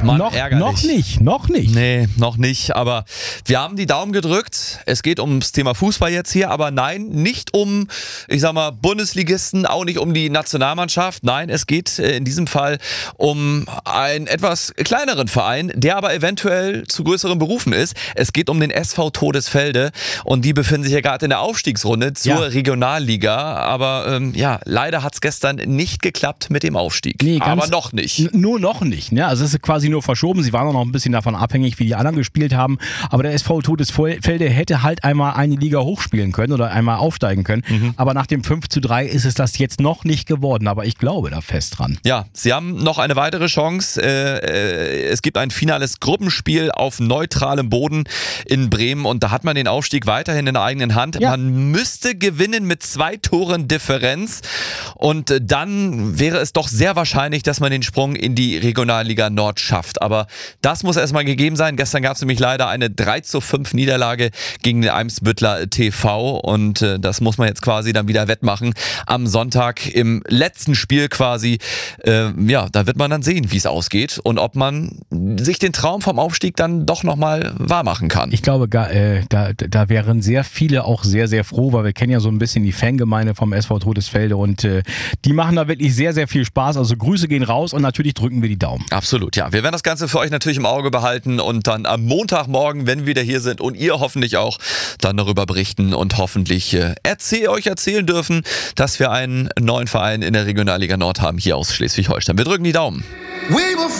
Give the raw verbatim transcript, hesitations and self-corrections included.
Ach Mann, noch, ärgerlich. noch nicht, noch nicht. Nee, noch nicht, aber wir haben die Daumen gedrückt. Es geht ums Thema Fußball jetzt hier, aber nein, nicht um, ich sag mal, Bundesligisten, auch nicht um die Nationalmannschaft. Nein, es geht in diesem Fall um einen etwas kleineren Verein, der aber eventuell zu größeren Berufen ist. Es geht um den S V Todesfelde und die befinden sich ja gerade in der Aufstiegsrunde zur Ja. Regionalliga, aber ähm, ja, leider hat es gestern nicht geklappt mit dem Aufstieg. Nee, ganz- aber noch nicht. N- Nur noch nicht, ne? Also es ist quasi nur verschoben. Sie waren auch noch ein bisschen davon abhängig, wie die anderen gespielt haben. Aber der S V Todesfelde hätte halt einmal eine Liga hochspielen können oder einmal aufsteigen können. Mhm. Aber nach dem fünf zu drei ist es das jetzt noch nicht geworden. Aber ich glaube da fest dran. Ja, sie haben noch eine weitere Chance. Äh, äh, es gibt ein finales Gruppenspiel auf neutralem Boden in Bremen und da hat man den Aufstieg weiterhin in der eigenen Hand. Ja. Man müsste gewinnen mit zwei Toren Differenz und äh, dann wäre es doch sehr wahrscheinlich, dass man den Sprung in die Regionalliga Nord schafft. Aber das muss erstmal gegeben sein. Gestern gab es nämlich leider eine drei zu fünf Niederlage gegen den Eimsbüttler T V und äh, das muss man jetzt quasi dann wieder wettmachen. Am Sonntag im letzten Spiel quasi, äh, ja, da wird man dann sehen, wie es ausgeht und ob man sich den Traum vom Aufstieg dann doch nochmal wahrmachen kann. Ich glaube, ga- äh, da, da wären sehr viele auch sehr, sehr froh, weil wir kennen ja so ein bisschen die Fangemeinde vom S V Todesfelde und äh, die machen da wirklich sehr, sehr viel Spaß. Also Grüße gehen raus und natürlich drücken wir die Daumen. Absolut, ja. Wir werden das Ganze für euch natürlich im Auge behalten und dann am Montagmorgen, wenn wir wieder hier sind und ihr hoffentlich auch, dann darüber berichten und hoffentlich äh, erzähl, euch erzählen dürfen, dass wir einen neuen Verein in der Regionalliga Nord haben, hier aus Schleswig-Holstein. Wir drücken die Daumen. We will